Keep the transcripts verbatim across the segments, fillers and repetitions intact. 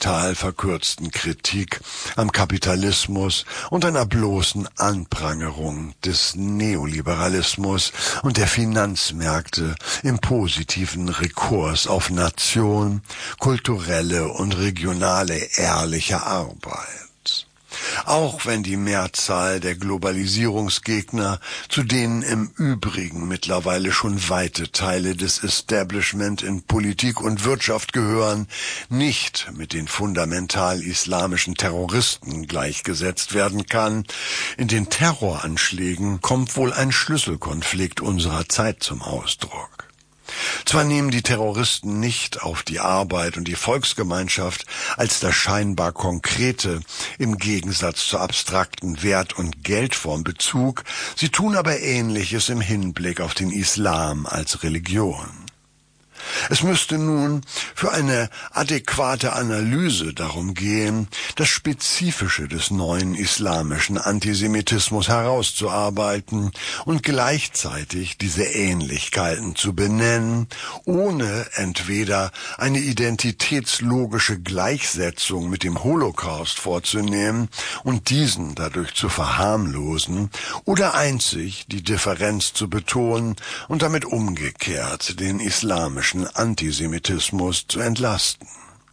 kapital verkürzten Kritik am Kapitalismus und einer bloßen Anprangerung des Neoliberalismus und der Finanzmärkte im positiven Rekurs auf Nation, kulturelle und regionale ehrliche Arbeit. Auch wenn die Mehrzahl der Globalisierungsgegner, zu denen im Übrigen mittlerweile schon weite Teile des Establishment in Politik und Wirtschaft gehören, nicht mit den fundamental islamischen Terroristen gleichgesetzt werden kann, in den Terroranschlägen kommt wohl ein Schlüsselkonflikt unserer Zeit zum Ausdruck. Zwar nehmen die Terroristen nicht auf die Arbeit und die Volksgemeinschaft als das scheinbar Konkrete im Gegensatz zur abstrakten Wert- und Geldform Bezug, sie tun aber Ähnliches im Hinblick auf den Islam als Religion. Es müsste nun für eine adäquate Analyse darum gehen, das Spezifische des neuen islamischen Antisemitismus herauszuarbeiten und gleichzeitig diese Ähnlichkeiten zu benennen, ohne entweder eine identitätslogische Gleichsetzung mit dem Holocaust vorzunehmen und diesen dadurch zu verharmlosen, oder einzig die Differenz zu betonen und damit umgekehrt den islamischen Antisemitismus zu entlasten.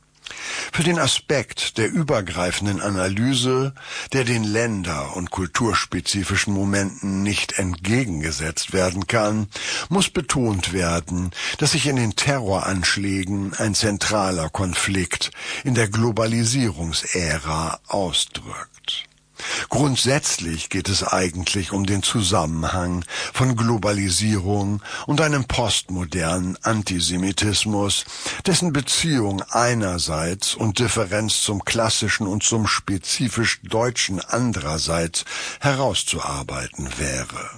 Für den Aspekt der übergreifenden Analyse, der den länder- und kulturspezifischen Momenten nicht entgegengesetzt werden kann, muss betont werden, dass sich in den Terroranschlägen ein zentraler Konflikt in der Globalisierungsära ausdrückt. Grundsätzlich geht es eigentlich um den Zusammenhang von Globalisierung und einem postmodernen Antisemitismus, dessen Beziehung einerseits und Differenz zum klassischen und zum spezifisch Deutschen andererseits herauszuarbeiten wäre.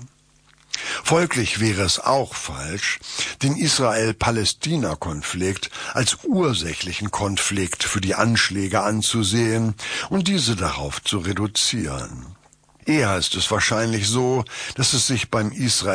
Folglich wäre es auch falsch, den Israel-Palästina-Konflikt als ursächlichen Konflikt für die Anschläge anzusehen und diese darauf zu reduzieren. Eher ist es wahrscheinlich so, dass es sich beim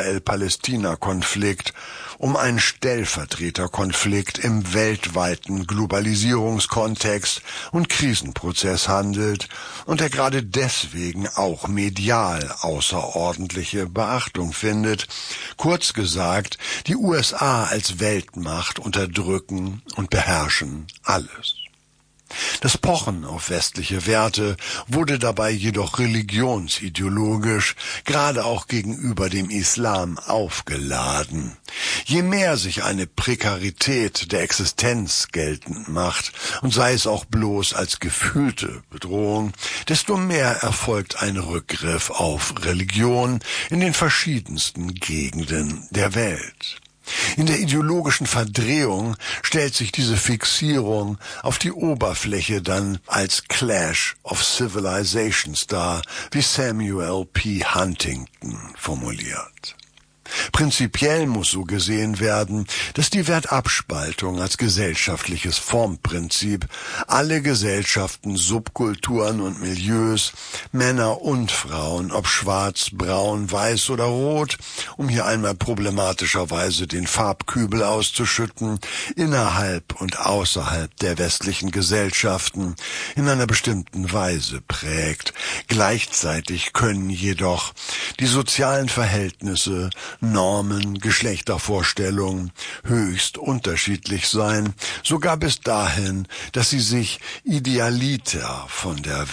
Israel-Palästina-Konflikt um einen Stellvertreterkonflikt im weltweiten Globalisierungskontext und Krisenprozess handelt und der gerade deswegen auch medial außerordentliche Beachtung findet. Kurz gesagt, die U S A als Weltmacht unterdrücken und beherrschen alles. Das Pochen auf westliche Werte wurde dabei jedoch religionsideologisch, gerade auch gegenüber dem Islam, aufgeladen. Je mehr sich eine Prekarität der Existenz geltend macht, und sei es auch bloß als gefühlte Bedrohung, desto mehr erfolgt ein Rückgriff auf Religion in den verschiedensten Gegenden der Welt. In der ideologischen Verdrehung stellt sich diese Fixierung auf die Oberfläche dann als Clash of Civilizations dar, wie Samuel P. Huntington formuliert. Prinzipiell muss so gesehen werden, dass die Wertabspaltung als gesellschaftliches Formprinzip alle Gesellschaften, Subkulturen und Milieus, Männer und Frauen, ob schwarz, braun, weiß oder rot, um hier einmal problematischerweise den Farbkübel auszuschütten, innerhalb und außerhalb der westlichen Gesellschaften in einer bestimmten Weise prägt. Gleichzeitig können jedoch die sozialen Verhältnisse, Normen, Geschlechtervorstellungen höchst unterschiedlich sein, sogar bis dahin, dass sie sich idealiter von der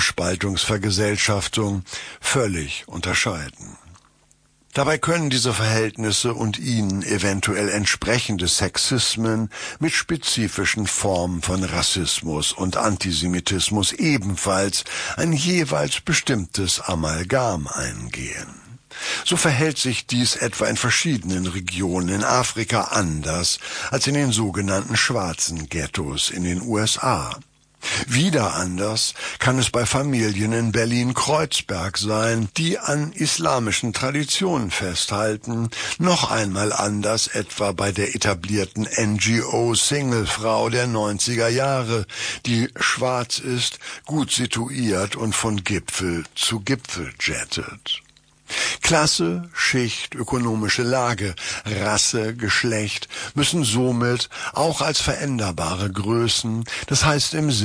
Wertabspaltungsvergesellschaftung völlig unterscheiden. Dabei können diese Verhältnisse und ihnen eventuell entsprechende Sexismen mit spezifischen Formen von Rassismus und Antisemitismus ebenfalls ein jeweils bestimmtes Amalgam eingehen. So verhält sich dies etwa in verschiedenen Regionen in Afrika anders als in den sogenannten schwarzen Ghettos in den U S A. Wieder anders kann es bei Familien in Berlin-Kreuzberg sein, die an islamischen Traditionen festhalten, noch einmal anders etwa bei der etablierten N G O-Singlefrau der neunziger Jahre, die schwarz ist, gut situiert und von Gipfel zu Gipfel jettet. Klasse, Schicht, ökonomische Lage, Rasse, Geschlecht müssen somit auch als veränderbare Größen, das heißt im